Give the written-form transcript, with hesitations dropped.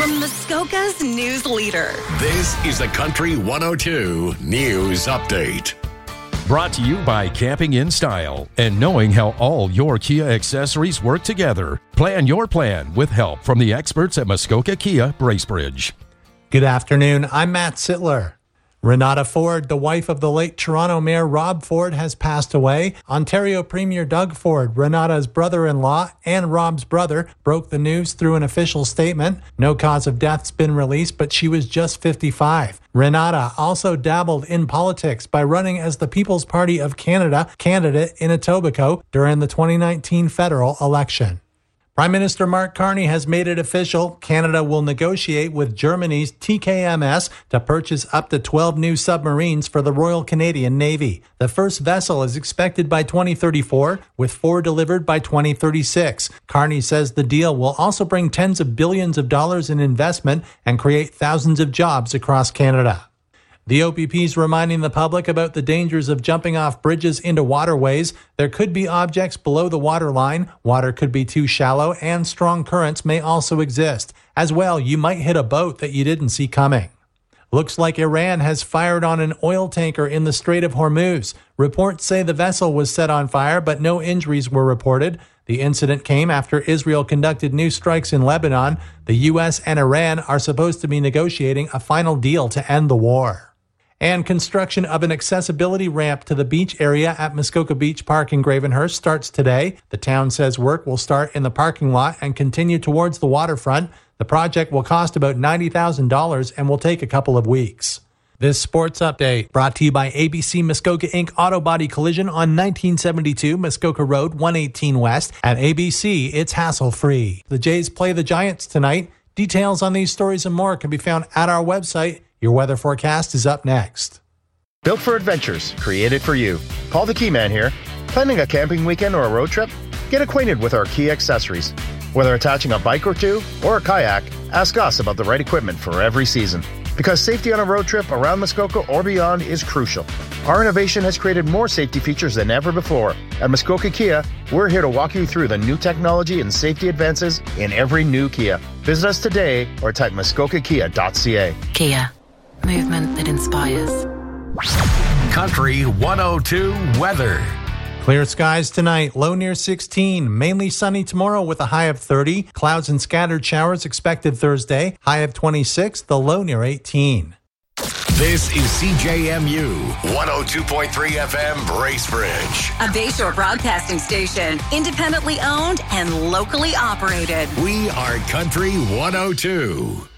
from Muskoka's news leader. This is the Country 102 News Update. Brought to you by Camping in Style and knowing how all your Kia accessories work together. Plan your plan with help from the experts at Muskoka Kia Bracebridge. Good afternoon. I'm Matt Sittler. Renata Ford, the wife of the late Toronto Mayor Rob Ford, has passed away. Ontario Premier Doug Ford, Renata's brother-in-law and Rob's brother, broke the news through an official statement. No cause of death's been released, but she was just 55. Renata also dabbled in politics by running as the People's Party of Canada candidate in Etobicoke during the 2019 federal election. Prime Minister Mark Carney has made it official. Canada will negotiate with Germany's TKMS to purchase up to 12 new submarines for the Royal Canadian Navy. The first vessel is expected by 2034, with 4 delivered by 2036. Carney says the deal will also bring tens of billions of dollars in investment and create thousands of jobs across Canada. The OPP is reminding the public about the dangers of jumping off bridges into waterways. There could be objects below the waterline, water could be too shallow, and strong currents may also exist. As well, you might hit a boat that you didn't see coming. Looks like Iran has fired on an oil tanker in the Strait of Hormuz. Reports say the vessel was set on fire, but no injuries were reported. The incident came after Israel conducted new strikes in Lebanon. The U.S. and Iran are supposed to be negotiating a final deal to end the war. And construction of an accessibility ramp to the beach area at Muskoka Beach Park in Gravenhurst starts today. The town says work will start in the parking lot and continue towards the waterfront. The project will cost about $90,000 and will take a couple of weeks. This sports update brought to you by ABC Muskoka Inc. Auto Body Collision on 1972 Muskoka Road, 118 West. At ABC, it's hassle-free. The Jays play the Giants tonight. Details on these stories and more can be found at our website. Your weather forecast is up next. Built for adventures, created for you. Paul the Key Man here. Planning a camping weekend or a road trip? Get acquainted with our key accessories. Whether attaching a bike or two or a kayak, ask us about the right equipment for every season. Because safety on a road trip around Muskoka or beyond is crucial. Our innovation has created more safety features than ever before. At Muskoka Kia, we're here to walk you through the new technology and safety advances in every new Kia. Visit us today or type muskokakia.ca. Kia. Movement that inspires. Country 102 weather. Clear skies tonight, low near 16. Mainly sunny tomorrow with a high of 30. Clouds and scattered showers expected Thursday. High of 26, the low near 18. This is CJMU 102.3 FM Bracebridge. A Bayshore broadcasting station, independently owned and locally operated. We are Country 102.